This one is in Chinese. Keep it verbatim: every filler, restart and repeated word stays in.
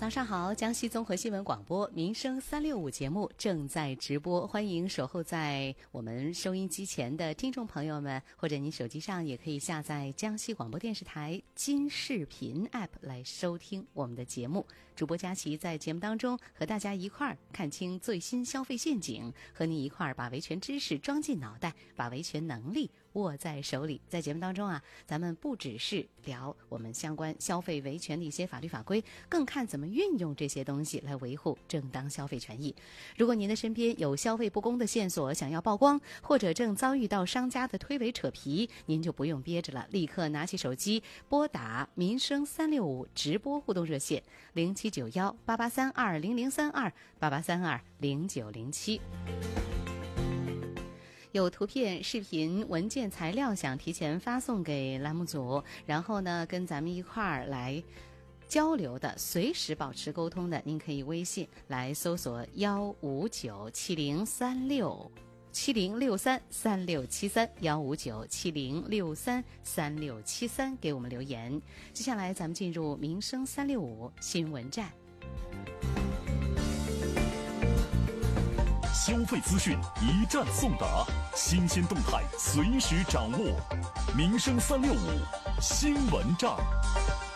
早上好，江西综合新闻广播民生三六五节目正在直播，欢迎守候在我们收音机前的听众朋友们，或者您手机上也可以下载江西广播电视台金视频 App 来收听我们的节目。主播佳琪在节目当中和大家一块儿看清最新消费陷阱，和您一块儿把维权知识装进脑袋，把维权能力握在手里。在节目当中啊，咱们不只是聊我们相关消费维权的一些法律法规，更看怎么运用这些东西来维护正当消费权益。如果您的身边有消费不公的线索想要曝光，或者正遭遇到商家的推诿扯皮，您就不用憋着了，立刻拿起手机拨打民生三六五直播互动热线零七九幺八八三二零零三二八八三二零九零七。有图片、视频、文件材料想提前发送给栏目组，然后呢跟咱们一块儿来交流的，随时保持沟通的，您可以微信来搜索幺五九七零三六七零六三三六七三幺五九七零六三三六七三给我们留言。接下来咱们进入民生三六五新闻站。 消费资讯一站送达，新鲜动态随时掌握。民生三六五新闻站。